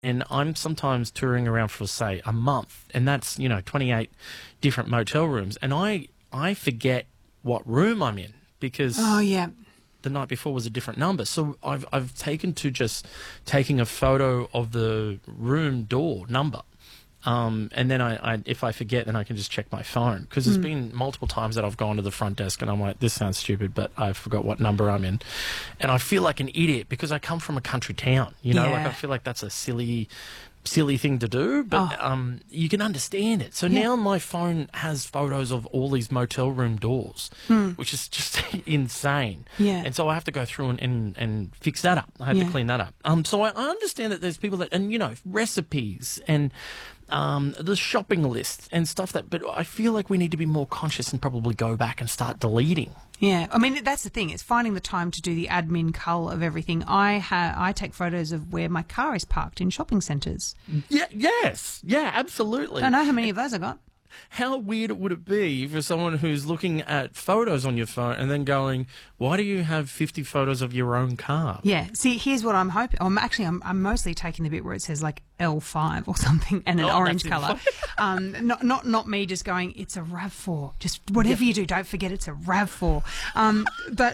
And I'm sometimes touring around for, say, a month, and that's, 28 different motel rooms. And I forget what room I'm in because the night before was a different number. So I've taken to just taking a photo of the room door number. And then if I forget, then I can just check my phone, because there's been multiple times that I've gone to the front desk and I'm like, this sounds stupid, but I forgot what number I'm in. And I feel like an idiot because I come from a country town, like I feel like that's a silly thing to do, but you can understand it. So now my phone has photos of all these motel room doors, which is just insane. Yeah. And so I have to go through and fix that up. I have to clean that up. So I understand that there's people that, and recipes and the shopping list and stuff but I feel like we need to be more conscious and probably go back and start deleting. Yeah, I mean, that's the thing. It's finding the time to do the admin cull of everything. I take photos of where my car is parked in shopping centres. Yeah, yes, yeah, absolutely. I know how many of those I got. How weird would it be for someone who's looking at photos on your phone and then going, why do you have 50 photos of your own car? Yeah. See, here's what I'm hoping. I'm mostly taking the bit where it says like L5 or something and an orange colour. Not me just going, it's a RAV4. Just whatever you do, don't forget it's a RAV4. But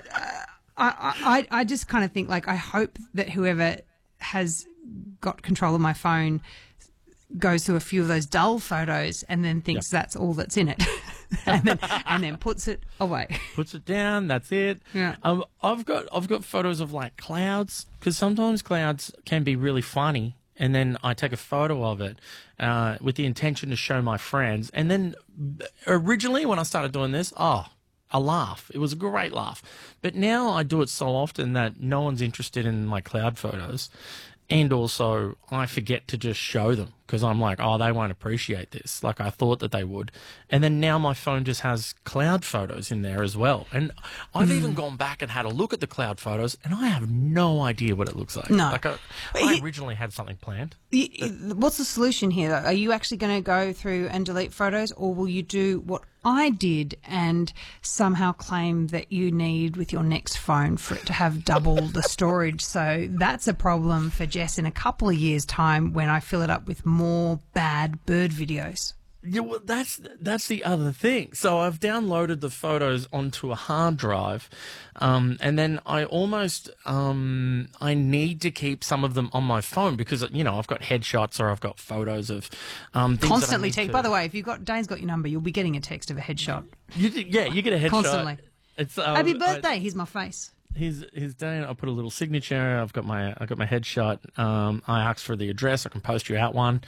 I just kind of think, like, I hope that whoever has got control of my phone goes through a few of those dull photos and then thinks that's all that's in it, and then puts it away. Puts it down. That's it. Yeah. I've got photos of like clouds, because sometimes clouds can be really funny, and then I take a photo of it with the intention to show my friends. And then originally when I started doing this, a laugh. It was a great laugh. But now I do it so often that no one's interested in my cloud photos. And also, I forget to just show them, because I'm like, they won't appreciate this, like I thought that they would. And then now my phone just has cloud photos in there as well. And I've even gone back and had a look at the cloud photos, and I have no idea what it looks like. No. Like I originally had something planned. What's the solution here, though? Are you actually going to go through and delete photos, or will you do what I did and somehow claim that you need with your next phone for it to have double the storage? So that's a problem for Jess in a couple of years' time when I fill it up with more bad bird videos. Yeah, well, that's the other thing. So I've downloaded the photos onto a hard drive, and then I almost I need to keep some of them on my phone, because I've got headshots or I've got photos of things constantly. By the way, if Dane's got your number, you'll be getting a text of a headshot. You get a headshot constantly. It's happy birthday. Here's my face. Here's Dane. I put a little signature. I've got my headshot. I asked for the address. I can post you out one.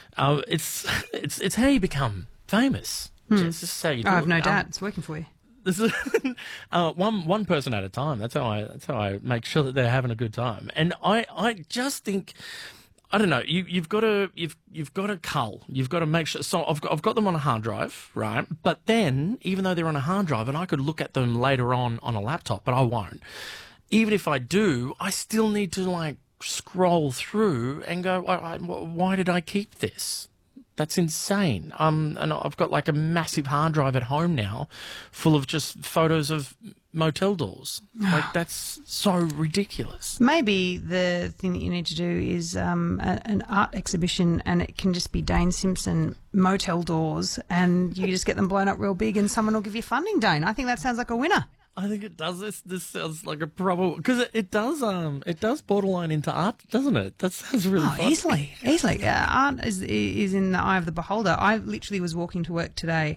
It's how you become famous. This is how you do I have it. no doubt it's working for you. This is one person at a time. That's how I make sure that they're having a good time. And I just think, I don't know. You've got to cull. You've got to make sure. So I've got them on a hard drive, right? But then, even though they're on a hard drive, and I could look at them later on a laptop, but I won't. Even if I do, I still need to scroll through and go, why did I keep this? That's insane. And I've got a massive hard drive at home now, full of just photos of motel doors. That's so ridiculous. Maybe the thing that you need to do is an art exhibition, and it can just be Dane Simpson motel doors, and you just get them blown up real big, and someone will give you funding, Dane. I think that sounds like a winner. I think it does. This sounds like a probable, because it does borderline into art, doesn't it? That sounds really fun. Easily. Art is in the eye of the beholder. I literally was walking to work today,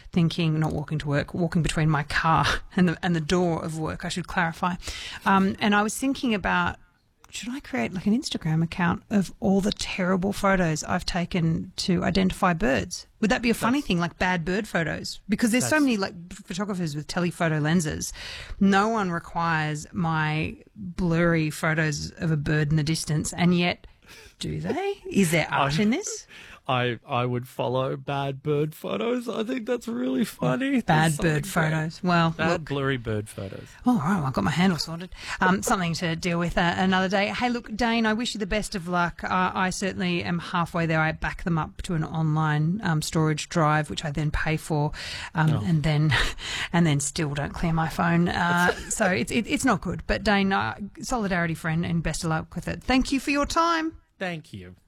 walking between my car and the door of work, I should clarify, and I was thinking about, should I create an Instagram account of all the terrible photos I've taken to identify birds? Would that be a funny thing, like bad bird photos? Because there's so many photographers with telephoto lenses. No one requires my blurry photos of a bird in the distance, and yet, do they? Is there art in this? I would follow bad bird photos. I think that's really funny. Bad bird photos. Well, bad blurry bird photos. Oh, right, well, I've got my handle sorted. Something to deal with another day. Hey, look, Dane, I wish you the best of luck. I certainly am halfway there. I back them up to an online storage drive, which I then pay for, and then still don't clear my phone. So it's not good. But Dane, solidarity, friend, and best of luck with it. Thank you for your time. Thank you.